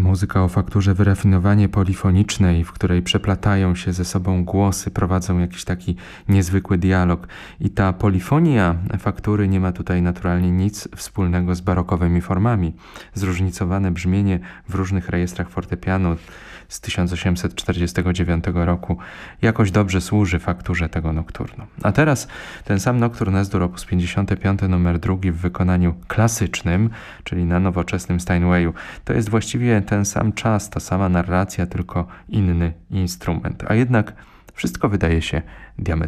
Muzyka o fakturze wyrafinowanie polifonicznej, w której przeplatają się ze sobą głosy, prowadzą jakiś taki niezwykły dialog. I ta polifonia faktury nie ma tutaj naturalnie nic wspólnego z barokowymi formami. Zróżnicowane brzmienie w różnych rejestrach fortepianu z 1849 roku jakoś dobrze służy fakturze tego nokturnu. A teraz ten sam nokturn S-dur op. 55 numer 2 w wykonaniu klasycznym, czyli na nowoczesnym Steinwayu. To jest właściwie ten sam czas, ta sama narracja, tylko inny instrument. A jednak wszystko wydaje się diametralnie